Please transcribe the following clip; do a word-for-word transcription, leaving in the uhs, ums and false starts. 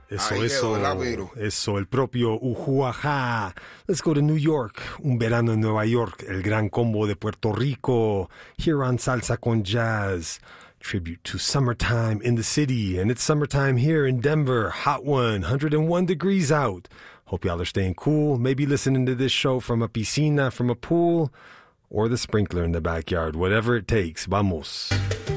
Eso, Ahí eso, quedó el Avero. eso, el propio Ujuajá. Let's go to New York. Un verano en Nueva York. El gran combo de Puerto Rico. Here on Salsa con Jazz. Tribute to summertime in the city. And it's summertime here in Denver. Hot one. one hundred one degrees out. Hope y'all are staying cool. Maybe listening to this show from a piscina, from a pool, or the sprinkler in the backyard. Whatever it takes. Vamos.